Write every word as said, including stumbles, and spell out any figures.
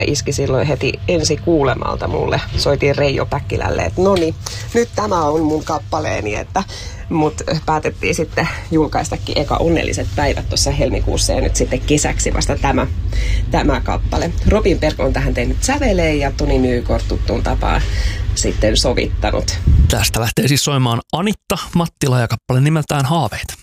iski silloin heti ensi kuulemalta mulle. Soitiin Reijo Päkkilälle, että no niin, nyt tämä on mun kappaleeni, että mut päätettiin sitten julkaistakin eka Onnelliset päivät tuossa helmikuussa ja nyt sitten kesäksi vasta tämä, tämä kappale. Robin Berg on tähän tehnyt säveleen ja Toni Nykort tuttuun tapaan sitten sovittanut. Tästä lähtee siis soimaan Anitta Mattila ja kappale nimeltään Haaveita.